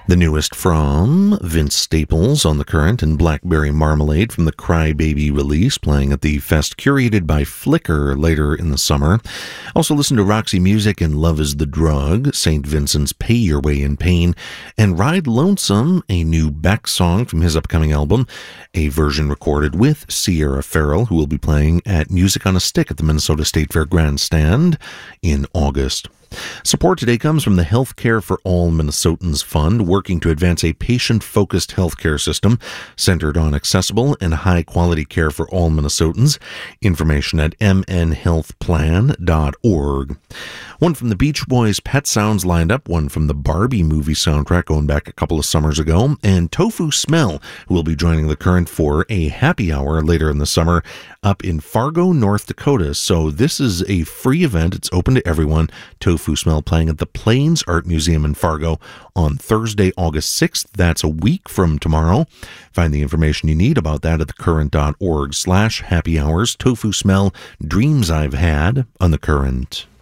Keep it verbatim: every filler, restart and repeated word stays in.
The newest from Vince Staples on The Current and Blackberry Marmalade from the Crybaby release, playing at the fest curated by Flickr later in the summer. Also listen to Roxy Music and Love is the Drug, Saint Vincent's Pay Your Way in Pain, and Ride Lonesome, a new Beck song from his upcoming album, a version recorded with Sierra Farrell, who will be playing at Music on a Stick at the Minnesota State Fair Grandstand in August. Support today comes from the Healthcare for All Minnesotans Fund, working to advance a patient-focused healthcare system centered on accessible and high-quality care for all Minnesotans. Information at m n health plan dot org. One from the Beach Boys' Pet Sounds lined up, one from the Barbie movie soundtrack going back a couple of summers ago, and Tofu Smell, who will be joining The Current for a happy hour later in the summer up in Fargo, North Dakota. So this is a free event. It's open to everyone. Tofu Smell playing at the Plains Art Museum in Fargo on Thursday, August sixth. That's a week from tomorrow. Find the information you need about that at thecurrent.org slash happy hours. Tofu Smell, Dreams I've Had on The Current.